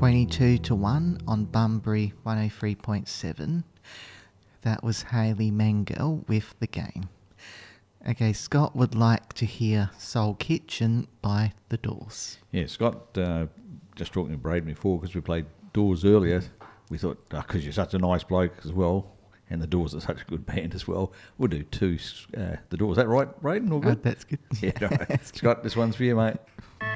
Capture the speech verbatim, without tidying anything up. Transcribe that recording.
twenty-two to one on Bunbury one oh three point seven. That was Hayley Mangel with The Game. Okay, Scott would like to hear Soul Kitchen by The Doors. Yeah, Scott, uh, just talking to Braden before, because we played Doors earlier, we thought, because oh, you're such a nice bloke as well, and The Doors are such a good band as well, we'll do two uh, The Doors. Is that right, Braden? All good? Uh, that's good. Yeah, right. Scott, this one's for you, mate.